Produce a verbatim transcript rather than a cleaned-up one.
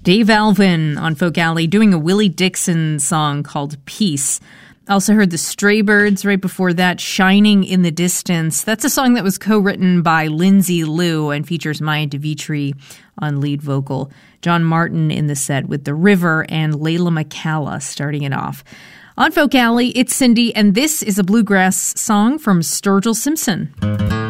Dave Alvin on Folk Alley doing a Willie Dixon song called Peace. Also heard the Straybirds right before that, Shining in the Distance. That's a song that was co-written by Lindsay Liu and features Maya DeVitri on lead vocal. John Martin in the set with The River and Layla McCalla starting it off. On Folk Alley, it's Cindy, and this is a bluegrass song from Sturgill Simpson.